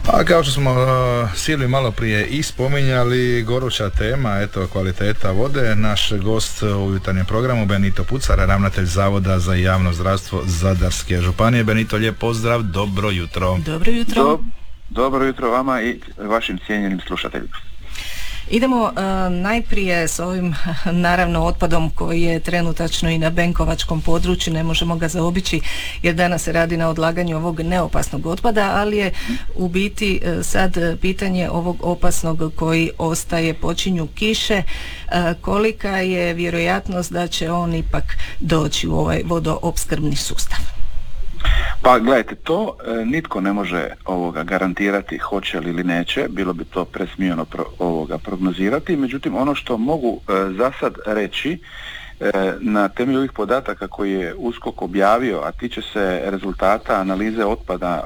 A kao što smo Silvi malo prije i spominjali, goruća tema, eto, kvaliteta vode. Naš gost u jutarnjem programu Benito Pucar, ravnatelj Zavoda za javno zdravstvo Zadarske županije. Benito, lijep pozdrav, dobro jutro. Dobro jutro. Dobro jutro vama i vašim cijenjenim slušateljima. Idemo najprije s ovim naravno otpadom koji je trenutačno i na benkovačkom području, ne možemo ga zaobići jer danas se radi na odlaganju ovog neopasnog otpada, ali je u biti sad pitanje ovog opasnog koji ostaje, počinju kiše, kolika je vjerojatnost da će on ipak doći u ovaj vodoopskrbni sustav? Pa gledajte, to nitko ne može garantirati hoće li ili neće, bilo bi to presmijeno prognozirati, međutim ono što mogu za sad reći na temelju ovih podataka koji je USKOK objavio, a tiče se rezultata analize otpada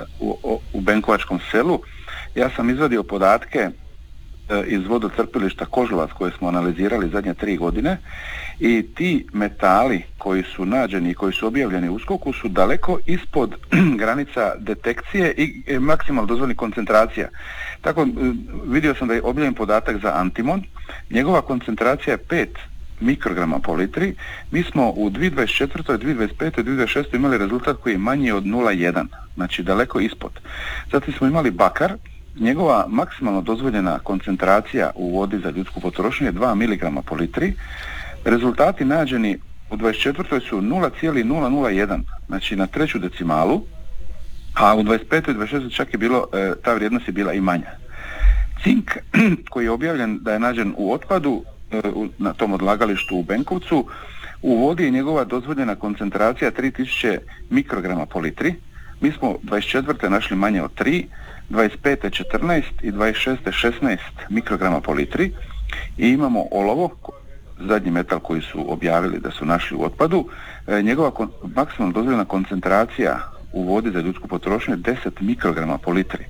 u Benkovačkom selu, ja sam izvadio podatke iz vodocrpilišta Kožlovac koje smo analizirali zadnje 3 godine i ti metali koji su nađeni i koji su objavljeni u USKOK-u su daleko ispod granica detekcije i maksimalno dozvoljenih koncentracija. Tako vidio sam da je objavljen podatak za antimon, njegova koncentracija je 5 mikrograma po litri, mi smo u 2024., 2025., 2026. imali rezultat koji je manji od 0,1, znači daleko ispod. Zatim smo imali bakar, njegova maksimalno dozvoljena koncentracija u vodi za ljudsku potrošnju je 2 mg po litri. Rezultati nađeni u 24. su 0,001, znači na 3. decimalu, a u 25. i 26. čak je bilo, ta vrijednost je bila i manja. Cink koji je objavljen da je nađen u otpadu na tom odlagalištu u Benkovcu, u vodi je njegova dozvoljena koncentracija 3000 mikrograma po litri. Mi smo 24. našli manje od 3, 25. 14 i 26. 16 mikrograma po litri i imamo olovo, zadnji metal koji su objavili da su našli u otpadu, njegova maksimalno dozvoljena koncentracija u vodi za ljudsku potrošnju je 10 mikrograma po litri.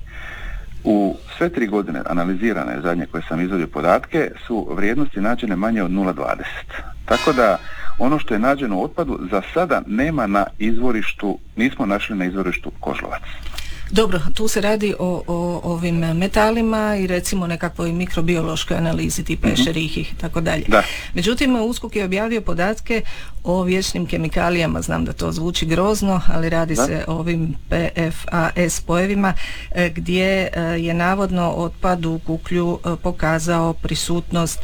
U sve 3 godine analizirane, zadnje koje sam izvadio podatke, su vrijednosti nađene manje od 0,20. Tako da ono što je nađeno u otpadu za sada nema na izvorištu, nismo našli na izvorištu Kožlovac. Dobro, tu se radi o ovim metalima i recimo nekakvoj mikrobiološkoj analizi tipa Escherichia i tako dalje. Međutim, USKOK je objavio podatke o vječnim kemikalijama, znam da to zvuči grozno, ali radi se o ovim PFAS spojevima gdje je navodno otpad u Kuklju pokazao prisutnost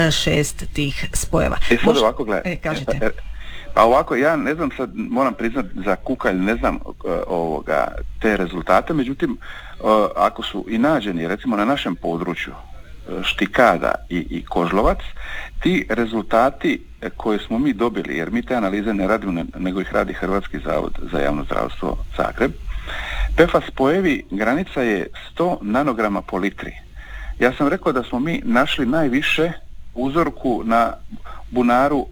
6 tih spojeva. Sad ovako gledaj. Kažete. Pa ovako, ja ne znam, sad moram priznat za Kukalj, ne znam te rezultate, međutim ako su i nađeni recimo na našem području Štikada i Kožlovac, ti rezultati koje smo mi dobili, jer mi te analize ne radimo nego ih radi Hrvatski zavod za javno zdravstvo Zagreb, PFAS spojevi, granica je 100 nanograma po litri. Ja sam rekao da smo mi našli najviše uzorku na bunaru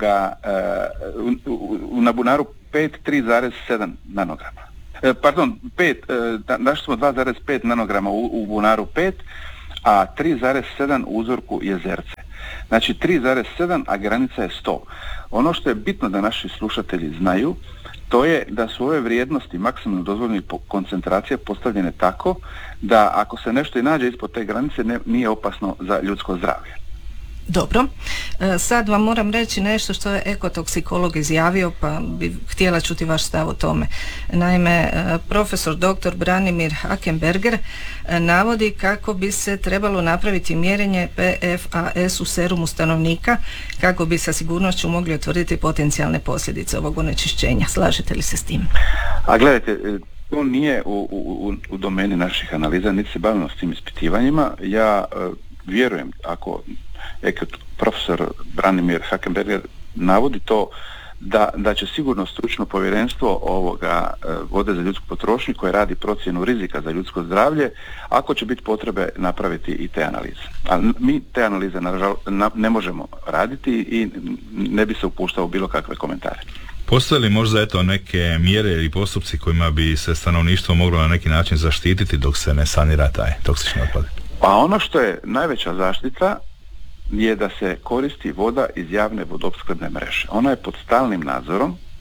na bunaru 5 3,7 nanograma. Našli smo 2,5 nanograma u bunaru 5, a 3,7 u uzorku Jezerce. Znači 3,7, a granica je 100. Ono što je bitno da naši slušatelji znaju, to je da su ove vrijednosti maksimalno dozvoljene koncentracije postavljene tako da ako se nešto i nađe ispod te granice nije opasno za ljudsko zdravlje. Dobro, sad vam moram reći nešto što je ekotoksikolog izjavio, pa bi htjela čuti vaš stav o tome. Naime, profesor dr. Branimir Hakenberger navodi kako bi se trebalo napraviti mjerenje PFAS u serumu stanovnika kako bi sa sigurnošću mogli utvrditi potencijalne posljedice ovog onečišćenja. Slažete li se s tim? A gledajte, to nije u domeni naših analiza, niti se bavimo s tim ispitivanjima. Ja vjerujem, ako profesor Branimir Hakenberger navodi to da će sigurno stručno povjerenstvo vode za ljudsku potrošnju koje radi procjenu rizika za ljudsko zdravlje, ako će biti potrebe napraviti i te analize. A mi te analize ne možemo raditi i ne bi se upuštao u bilo kakve komentare. Postoje li možda neke mjere ili postupci kojima bi se stanovništvo moglo na neki način zaštititi dok se ne sanira taj toksični otpad? Pa ono što je najveća zaštita je da se koristi voda iz javne vodoopskrbne mreže. Ona je pod stalnim nadzorom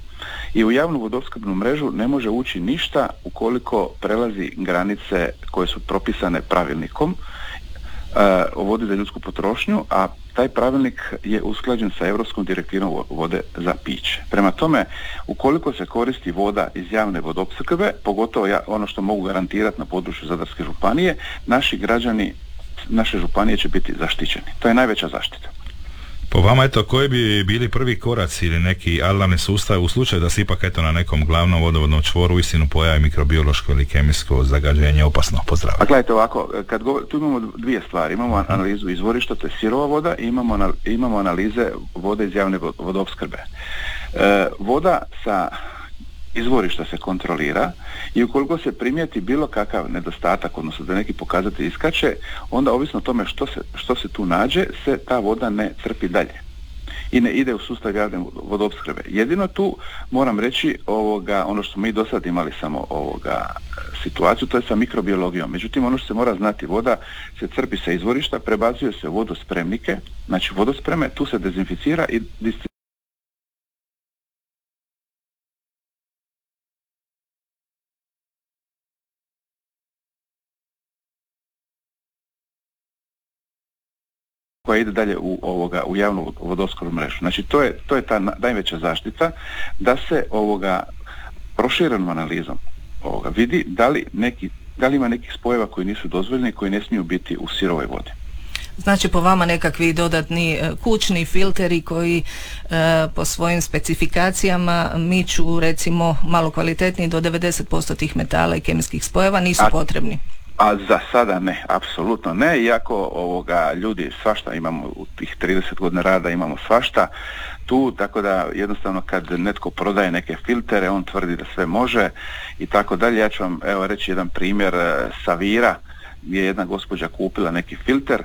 I u javnu vodoopskrbnu mrežu ne može ući ništa ukoliko prelazi granice koje su propisane pravilnikom o vodi za ljudsku potrošnju, a taj pravilnik je usklađen sa Europskom direktivom vode za piće. Prema tome, ukoliko se koristi voda iz javne vodoopskrbe, pogotovo ono što mogu garantirati na području Zadarske županije, naši građani naše županije će biti zaštićeni. To je najveća zaštita. Po vama, eto, koji bi bili prvi koraci ili neki alarmni sustav u slučaju da se ipak na nekom glavnom vodovodnom čvoru uistinu pojavi mikrobiološko ili kemijsko zagađenje opasno po zdravlje? A gledajte ovako, tu imamo dvije stvari. Imamo analizu izvorišta, to je sirova voda, i imamo analize vode iz javne vodoopskrbe. Voda sa izvorišta se kontrolira i ukoliko se primijeti bilo kakav nedostatak, odnosno da neki pokazatelj iskače, onda ovisno o tome što se tu nađe, se ta voda ne crpi dalje i ne ide u sustav javne vodoopskrbe. Jedino tu moram reći ono što mi do sad imali samo situaciju, to je sa mikrobiologijom. Međutim, ono što se mora znati, voda se crpi sa izvorišta, prebacuje se u vodospremnike, znači vodospreme, tu se dezinficira i koja ide dalje u javnu vodoopskrbnu mrežu. Znači to je ta najveća zaštita, da se proširenom analizom vidi da li ima nekih spojeva koji nisu dozvoljeni, koji ne smiju biti u sirovoj vodi. Znači po vama nekakvi dodatni kućni filteri koji po svojim specifikacijama miču recimo malo kvalitetniji do 90% tih metala i kemijskih spojeva nisu potrebni? A za sada ne, apsolutno ne, iako ljudi svašta imamo u tih 30 godina rada, imamo svašta tu, tako da jednostavno kad netko prodaje neke filtere, on tvrdi da sve može i tako dalje. Ja ću vam reći jedan primjer sa Vira, gdje je jedna gospođa kupila neki filter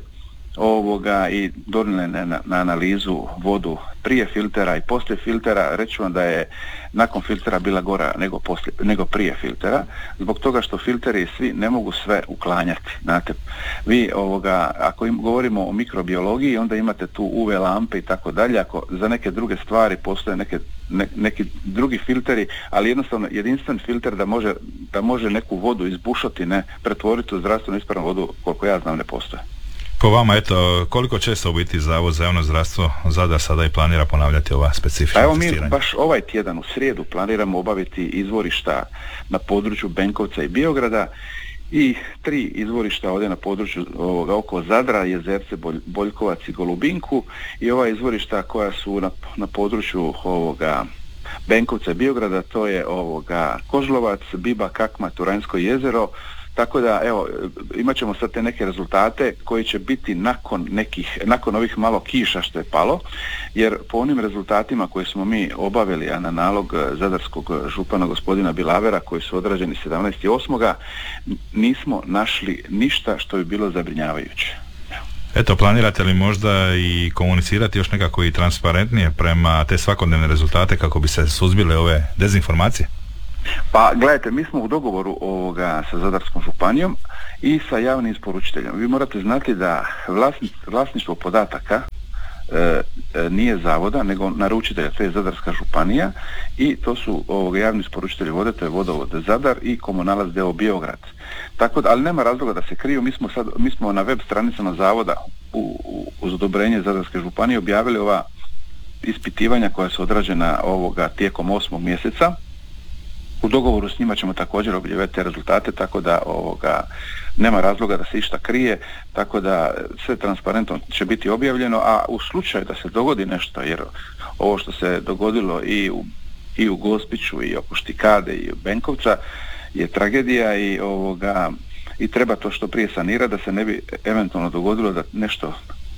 i donijela na analizu vodu prije filtera i poslije filtera. Reći vam da je nakon filtera bila gora nego prije filtera, zbog toga što filteri svi ne mogu sve uklanjati. Znate, vi ako govorimo o mikrobiologiji, onda imate tu UV lampe i tako dalje. Ako za neke druge stvari postoje neki drugi filteri, ali jednostavno jedinstven filter da može neku vodu iz bušotine pretvoriti u zdravstveno ispravnu vodu, koliko ja znam, ne postoje. Po vama, koliko često u biti Zavod za javno zdravstvo Zadar sada i planira ponavljati ova specifična testiranja? Mi baš ovaj tjedan u srijedu planiramo obaviti izvorišta na području Benkovca i Biograda i 3 izvorišta ovdje na području oko Zadra, Jezerce, Boljkovac i Golubinku, i ova izvorišta koja su na području Benkovca i Biograda, to je Kožlovac, Biba, Kakma, Turanjsko jezero. Tako da, imat ćemo sad te neke rezultate koji će biti nakon ovih malo kiša što je palo, jer po onim rezultatima koje smo mi obavili, a na nalog zadarskog župana gospodina Bilavera, koji su odrađeni 17.8. nismo našli ništa što bi bilo zabrinjavajuće. Planirate li možda i komunicirati još nekako i transparentnije prema te svakodnevne rezultate kako bi se suzbile ove dezinformacije? Pa gledajte, mi smo u dogovoru sa Zadarskom županijom i sa javnim isporučiteljem. Vi morate znati da vlasništvo podataka nije zavoda, nego naručitelja, to je Zadarska županija, i to su javni isporučitelji vode, to je Vodovod Zadar i Komunalac d.o.o. Biograd. Tako da, ali nema razloga da se kriju, mi smo na web stranicama zavoda uz odobrenje Zadarske županije objavili ova ispitivanja koja su odrađena tijekom 8. mjeseca. U dogovoru s njima ćemo također objaviti te rezultate, tako da nema razloga da se išta krije, tako da sve transparentno će biti objavljeno, a u slučaju da se dogodi nešto, jer ovo što se dogodilo i u Gospiću i oko Štikade i u Benkovca je tragedija i treba to što prije sanirati, da se ne bi eventualno dogodilo da nešto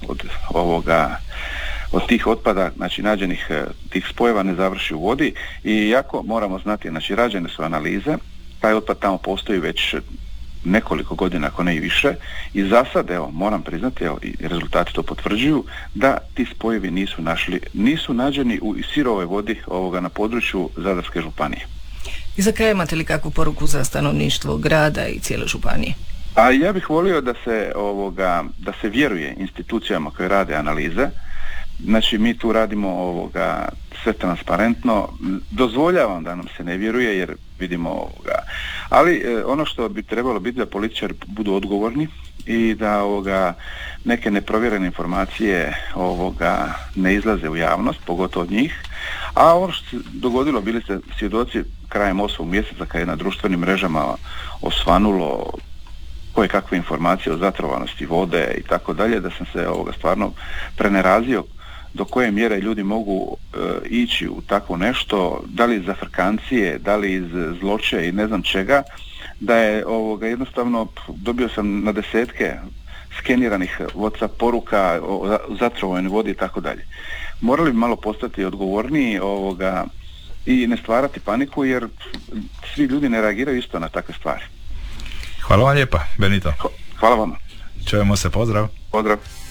od tih otpada, znači nađenih tih spojeva, ne završi u vodi. I jako moramo znati, znači rađene su analize, taj otpad tamo postoji već nekoliko godina, ako ne i više, i za sad, moram priznati, i rezultati to potvrđuju, da ti spojevi nisu nađeni u sirovoj vodi na području Zadarske županije. I za kraj, imate li kakvu poruku za stanovništvo grada i cijele županije? A ja bih volio da se vjeruje institucijama koje rade analize, Znači mi tu radimo sve transparentno, dozvoljavam da nam se ne vjeruje jer vidimo ali ono što bi trebalo biti da političari budu odgovorni i da neke neprovjerene informacije ne izlaze u javnost, pogotovo od njih. A ono što se dogodilo, bili ste svjedoci krajem 8. mjeseca kad je na društvenim mrežama osvanulo koje kakve informacije o zatrovanosti vode i tako dalje, da sam se stvarno prenerazio do koje mjere ljudi mogu ići u takvo nešto, da li iz zafrkancije, da li iz zloće i ne znam čega, da je jednostavno dobio sam na desetke skeniranih WhatsApp poruka o zatrovanoj vodi i tako dalje. Morali bi malo postati odgovorniji i ne stvarati paniku jer svi ljudi ne reagiraju isto na takve stvari. Hvala vam lijepa, Benito. Hvala vam. Čujemo se, pozdrav. Pozdrav.